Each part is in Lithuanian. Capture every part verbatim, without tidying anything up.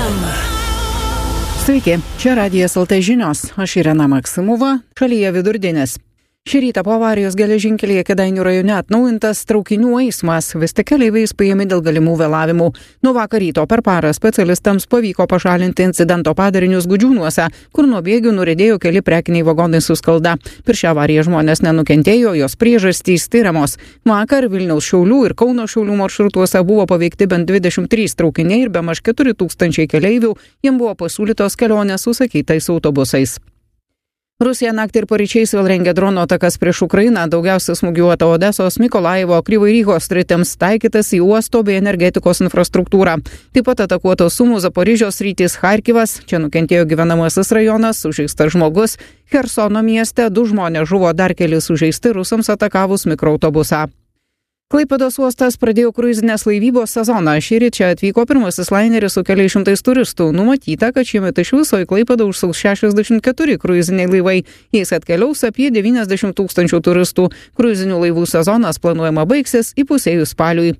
Sveiki, čia Radijas L T žinios, aš Irena Maksimova, šalyje vidurdienis. Šį rytą po avarijos geležinkelyje Kėdainių rajone atnaujintas traukinių eismas, vis tik keleiviai įspėjami dėl galimų vėlavimų. Nuo vakar ryto per parą specialistams pavyko pašalinti incidento padarinius Gudžiūnuose, kur nuo bėgių nuriedėjo keli prekiniai vagonai su skalda. Per šią avariją žmonės nenukentėjo, jos priežastys tyriamos. Vakar Vilniaus Šiaulių ir Kauno Šiaulių maršrutuose buvo paveikti bent dvidešimt trys traukiniai ir bemaž keturi tūkstančiai keleivių, jiems buvo pasiūlytos kelionės užsakytais autobusais. Rusija naktį ir paryčiais vėl rengia dronų atakas prieš Ukrainą, daugiausia smūgiuota Odesos, Mykolajivo, Kryvai-Rygos sritims, taikytas į uosto bei energetikos infrastruktūrą. Taip pat atakuotos Sumų, Zaporižios sritys, Charkivas, čia nukentėjo gyvenamasis rajonas, sužeistas žmogus, Chersono mieste du žmonės žuvo, dar keli sužeisti rusams atakavus mikroautobusą. Klaipėdos uostas pradėjo kruizinės laivybos sezoną. Šįryt čia atvyko pirmasis laineris su keliais šimtais turistų. Numatyta, kad šiemet iš viso į Klaipėdą užsuks šešiasdešimt keturi kruiziniai laivai. Jais atkeliaus apie devyniasdešimt tūkstančių turistų. Kruizinių laivų sezonas planuojama baigsis įpusėjus spaliui.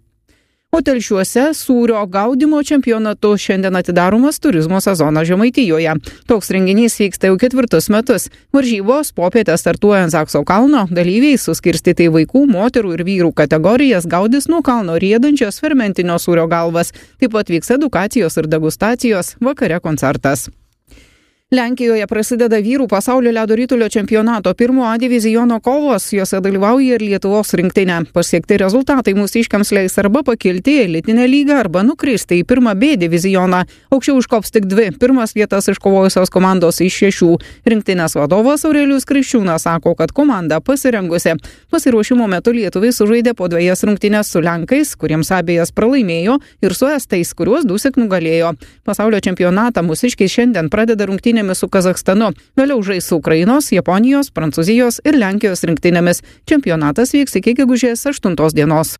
O Telšiuose sūrio gaudimo čempionatu šiandien atidaromas turizmo sezonas Žemaitijoje. Toks renginys vyksta jau ketvirtus metus. Varžybos popietę startuojant Zakso kalno, dalyviai suskirstyti į vaikų, moterų ir vyrų kategorijas gaudys nuo kalno riedančios fermentinio sūrio galvas. Taip pat vyks edukacijos ir degustacijos, vakare koncertas. Lenkijoje prasideda vyrų pasaulio ledo ritulio čempionato pirmo A diviziono kovos, jose dalyvauja ir Lietuvos rinktinė. Pasiekti rezultatai mūsiškiams leis arba pakilti į elitinę lygą, arba nukristi į pirmą B divizioną. Aukščiau užkops tik dvi pirmas vietas iškovojusios komandos iš šešių. Rinktinės vadovas Aurelijus Kriščiūnas sako, kad komanda pasirengusi. Pasiruošimo metu lietuviai sužaidė po dvejas rungtynes su lenkais, kuriems abejas pralaimėjo, ir su estais, kuriuos dusik nugalėjo. Pasaulio čempionatą mūsiškiai šiandien pradeda rungtynės su Kazachstanu. Vėliau žais su Ukrainos, Japonijos, Prancūzijos ir Lenkijos rinktinėmis. Čempionatas vyks iki gegužės aštuntos dienos.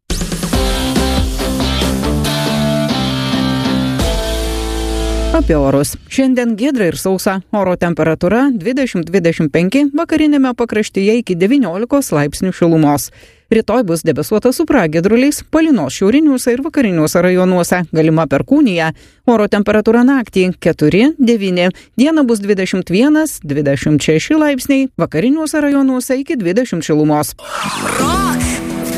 Apie orus. Šiandien giedra ir sausa. Oro temperatūra dvidešimt dvidešimt penki, vakarinėme pakraštyje iki devyniolikos laipsnių šilumos. Rytoj bus debesuota su pragiedruliais, palynos šiauriniuose ir vakariniuose rajonuose, galima perkūnija. Oro temperatūra naktį keturi devyni, dieną bus dvidešimt vienas dvidešimt šeši laipsniai, vakariniuose rajonuose iki dvidešimt šilumos. Rock!